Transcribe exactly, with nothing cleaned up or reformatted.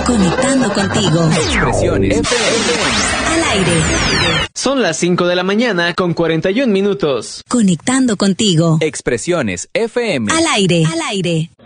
Conectando contigo. Expresiones F M. Al aire. Son las cinco de la mañana con cuarenta y un minutos. Conectando contigo. Expresiones F M. Al aire. Al aire.